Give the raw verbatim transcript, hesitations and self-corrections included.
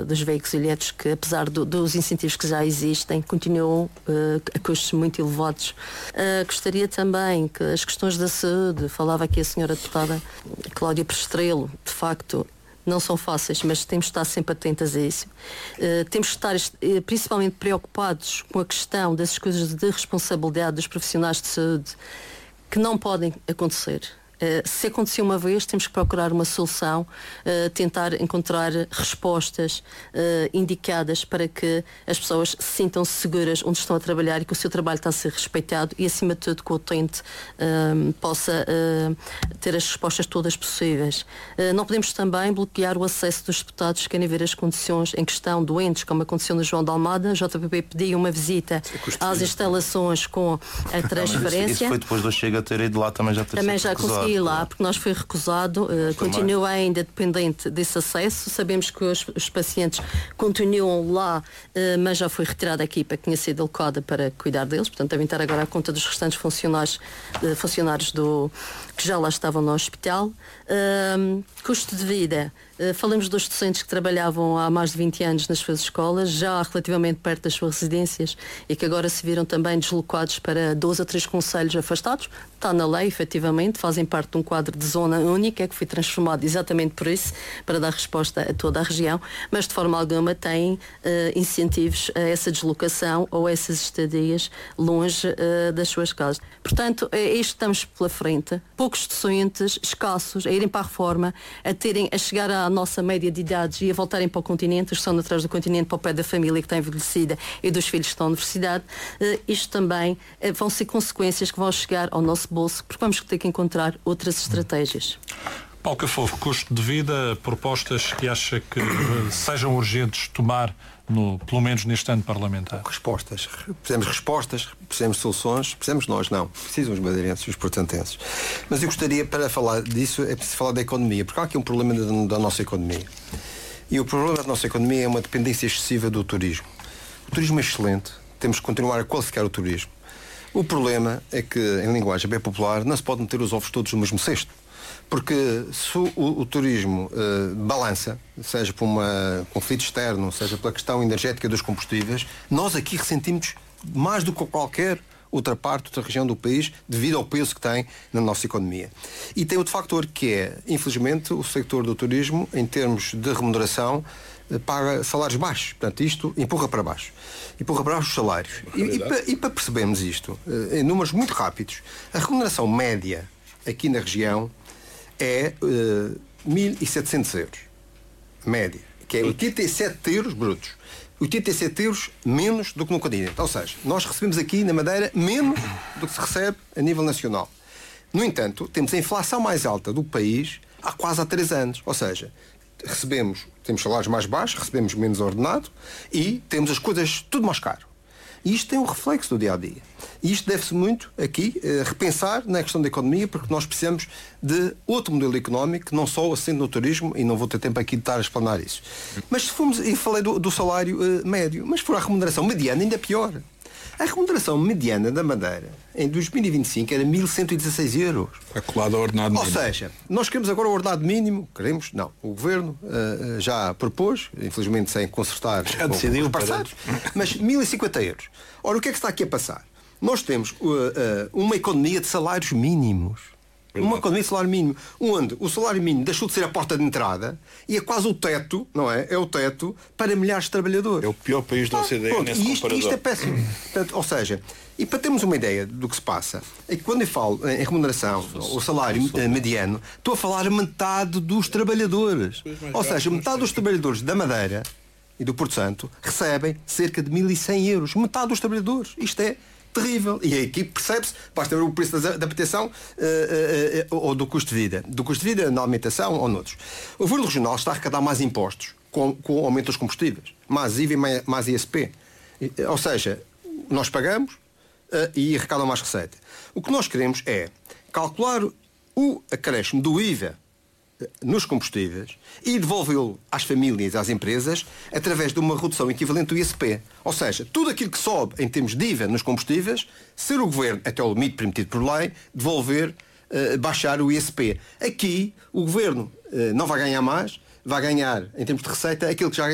dos veículos elétricos, que apesar do, dos incentivos que já existem, continuam uh, a custos muito elevados. Uh, gostaria também que as questões da saúde, falava aqui a senhora deputada Cláudia Prestrelo, de facto, não são fáceis, mas temos de estar sempre atentas a isso. Uh, temos de estar uh, principalmente preocupados com a questão das coisas de responsabilidade dos profissionais de saúde que não podem acontecer. Uh, se acontecer uma vez, temos que procurar uma solução, uh, tentar encontrar respostas uh, indicadas para que as pessoas se sintam seguras onde estão a trabalhar e que o seu trabalho está a ser respeitado e, acima de tudo, que o utente uh, possa uh, ter as respostas todas possíveis. Uh, não podemos também bloquear o acesso dos deputados que querem ver as condições em questão doentes, como aconteceu no João de Almada. A J P P pediu uma visita às instalações com a transferência. Isso foi depois do Chega ter ido lá, também já ter também já recusado. Ir lá, porque nós foi recusado, uh, continua ainda dependente desse acesso. Sabemos que os, os pacientes continuam lá, uh, mas já foi retirada a equipa que tinha sido alocada para cuidar deles, portanto devem estar agora à conta dos restantes funcionários, uh, funcionários do, que já lá estavam no hospital. Uh, custo de vida, uh, falamos dos docentes que trabalhavam há mais de vinte anos nas suas escolas, já relativamente perto das suas residências, e que agora se viram também deslocados para dois a três concelhos afastados. Está na lei, efetivamente, fazem parte de um quadro de zona única que foi transformado exatamente por isso, para dar resposta a toda a região, mas de forma alguma tem uh, incentivos a essa deslocação ou a essas estadias longe uh, das suas casas. Portanto, é isto que estamos pela frente. Poucos docentes, escassos, a irem para a reforma, a terem, a chegar à nossa média de idades e a voltarem para o continente, os que estão atrás do continente, para o pé da família que está envelhecida e dos filhos que estão na universidade. Uh, isto também uh, vão ser consequências que vão chegar ao nosso bolso, porque vamos ter que encontrar outras estratégias. Paulo Cafofo, custo de vida, propostas que acha que uh, sejam urgentes tomar, no, pelo menos neste ano parlamentar? Respostas. Precisamos respostas, precisamos soluções, precisamos nós, não. Precisam os madeirenses e os portentenses. Mas eu gostaria, para falar disso, é preciso falar da economia, porque há aqui um problema da, da nossa economia. E o problema da nossa economia é uma dependência excessiva do turismo. O turismo é excelente, temos que continuar a qualificar o turismo. O problema é que, em linguagem bem popular, não se pode meter os ovos todos no mesmo cesto. Porque se o, o turismo uh, balança, seja por um conflito externo, seja pela questão energética dos combustíveis, nós aqui ressentimos mais do que qualquer outra parte, outra região do país, devido ao peso que tem na nossa economia. E tem outro fator que é, infelizmente, o setor do turismo, em termos de remuneração, paga salários baixos. Portanto, isto empurra para baixo. Empurra para baixo os salários. E, e, para, e para percebermos isto, em números muito rápidos, a remuneração média aqui na região é uh, mil e setecentos euros. Média. Que é oitenta e sete euros brutos. oitenta e sete euros menos do que no continente. Ou seja, nós recebemos aqui na Madeira menos do que se recebe a nível nacional. No entanto, temos a inflação mais alta do país há quase há três anos. Ou seja, recebemos, temos salários mais baixos, recebemos menos ordenado e temos as coisas tudo mais caro. E isto tem um reflexo do dia-a-dia. E isto deve-se muito aqui a repensar na questão da economia, porque nós precisamos de outro modelo económico, não só assente no turismo, e não vou ter tempo aqui de estar a explanar isso. Mas se formos, e falei do, do salário uh, médio, mas se for a remuneração mediana, ainda pior. A remuneração mediana da Madeira em dois mil e vinte e cinco era mil cento e dezasseis euros. É colado ao ordenado mínimo. Ou seja, nós queremos agora o ordenado mínimo, queremos, não, o Governo uh, já propôs, infelizmente sem consertar já decidiu, com os parceiros, mas mil e cinquenta euros. Ora, o que é que está aqui a passar? Nós temos uh, uh, uma economia de salários mínimos. Uma economia de salário mínimo, onde o salário mínimo deixou de ser a porta de entrada e é quase o teto, não é? É o teto para milhares de trabalhadores. É o pior país da O C D E nesse e isto, comparador. isto é péssimo. Portanto, ou seja, e para termos uma ideia do que se passa, é que quando eu falo em remuneração, o salário mediano, estou a falar a metade dos trabalhadores. Ou seja, metade dos trabalhadores da Madeira e do Porto Santo recebem cerca de mil e cem euros. Metade dos trabalhadores. Isto é terrível. E aqui percebe-se, basta ver o preço da, da habitação uh, uh, uh, ou do custo de vida. Do custo de vida na alimentação ou noutros. O Governo Regional está a arrecadar mais impostos com, com o aumento dos combustíveis. Mais I V A e mais, mais I S P. E, ou seja, nós pagamos uh, e arrecadam mais receita. O que nós queremos é calcular o acréscimo do I V A nos combustíveis e devolvê-lo às famílias e às empresas através de uma redução equivalente do I S P. Ou seja, tudo aquilo que sobe em termos de I V A nos combustíveis, ser o Governo, até o limite permitido por lei, devolver, uh, baixar o I S P. Aqui, o Governo uh, não vai ganhar mais, vai ganhar, em termos de receita, aquilo que já